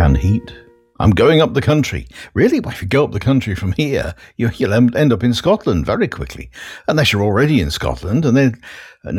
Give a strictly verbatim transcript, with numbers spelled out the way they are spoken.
Van Heat. I'm going up the country. Really? Well, if you go up the country from here, you, you'll end up in Scotland very quickly. Unless you're already in Scotland, and then...